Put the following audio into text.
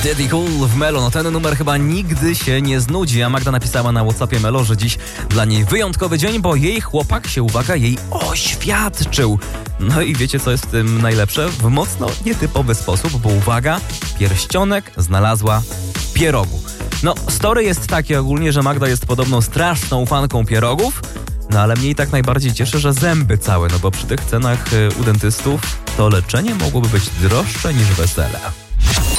Daddy Cool w Melo. No ten numer chyba nigdy się nie znudzi. A Magda napisała na WhatsAppie Melo, że dziś dla niej wyjątkowy dzień, bo jej chłopak się, uwaga, jej oświadczył. No i wiecie, co jest w tym najlepsze? W mocno nietypowy sposób, bo uwaga, pierścionek znalazła w pierogu. No, story jest takie ogólnie, że Magda jest podobno straszną fanką pierogów, no ale mnie i tak najbardziej cieszy, że zęby całe, no bo przy tych cenach u dentystów to leczenie mogłoby być droższe niż wesele.